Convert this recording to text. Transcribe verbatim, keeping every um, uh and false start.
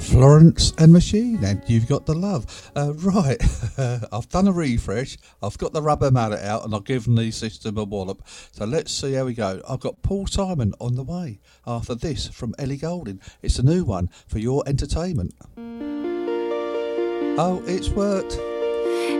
Florence and Machine, and You've Got the Love. Uh, right, I've done a refresh, I've got the rubber mallet out, and I've given the system a wallop. So let's see how we go. I've got Paul Simon on the way after this from Ellie Goulding. It's a new one for your entertainment. Oh, it's worked.